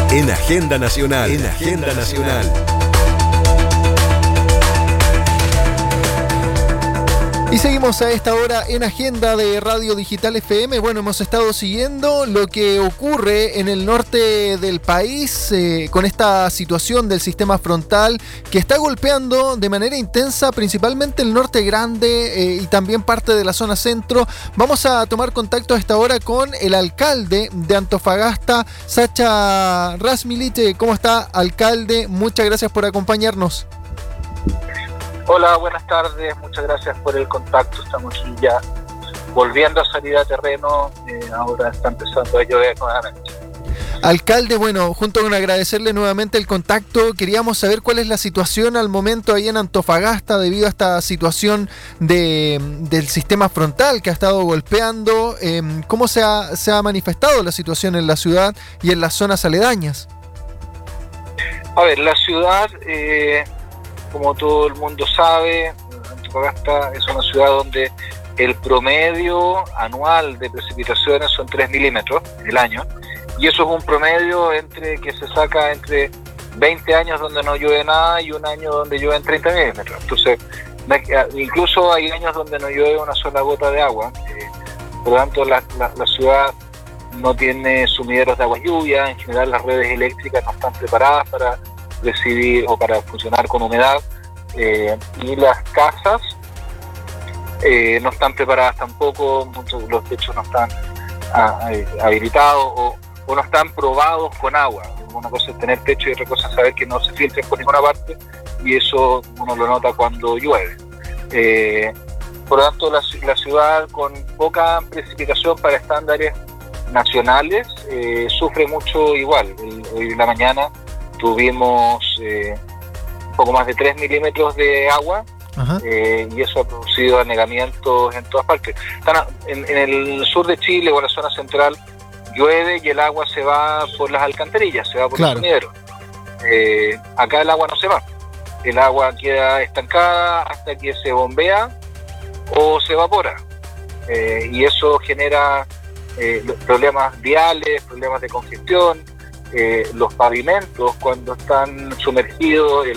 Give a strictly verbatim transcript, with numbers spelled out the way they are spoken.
En Agenda Nacional. En Agenda Nacional. Y seguimos a esta hora en Agenda de Radio Digital F M. Bueno, hemos estado siguiendo lo que ocurre en el norte del país eh, con esta situación del sistema frontal que está golpeando de manera intensa principalmente el norte grande eh, y también parte de la zona centro. Vamos a tomar contacto a esta hora con el alcalde de Antofagasta, Sacha Razmilic. ¿Cómo está, alcalde? Muchas gracias por acompañarnos. Hola, buenas tardes, muchas gracias por el contacto. Estamos aquí ya volviendo a salir a terreno, eh, ahora está empezando a llover nuevamente. Alcalde, bueno, junto con agradecerle nuevamente el contacto, queríamos saber cuál es la situación al momento ahí en Antofagasta debido a esta situación de, del sistema frontal que ha estado golpeando. Eh, ¿Cómo se ha, se ha manifestado la situación en la ciudad y en las zonas aledañas? A ver, la ciudad... Eh, Como todo el mundo sabe, Antofagasta es una ciudad donde el promedio anual de precipitaciones son tres milímetros en el año, y eso es un promedio entre que se saca entre veinte años donde no llueve nada y un año donde llueven treinta milímetros. Entonces, incluso hay años donde no llueve una sola gota de agua. Eh, por lo tanto, la, la, la ciudad no tiene sumideros de agua lluvia. En general, las redes eléctricas no están preparadas para recibir o para funcionar con humedad, eh, y las casas eh, no están preparadas tampoco, muchos de los techos no están a, a, habilitados o, o no están probados con agua. Una cosa es tener techo y otra cosa es saber que no se filtren por ninguna parte, y eso uno lo nota cuando llueve. Eh, por lo tanto, la, la ciudad con poca precipitación para estándares nacionales eh, sufre mucho igual. El, hoy en la mañana tuvimos eh, un poco más de tres milímetros de agua, eh, y eso ha producido anegamientos en todas partes. Están en, en el sur de Chile o en la zona central llueve y el agua se va por las alcantarillas, se va por claro. los sumideros. Eh, acá el agua no se va, el agua queda estancada hasta que se bombea o se evapora, eh, y eso genera eh, problemas viales, problemas de congestión. Eh, los pavimentos cuando están sumergidos, el